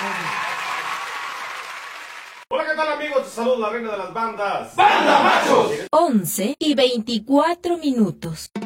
Hola, ¿qué tal, amigos? Te saludo la reina de las bandas. ¡Banda Machos! 11:24.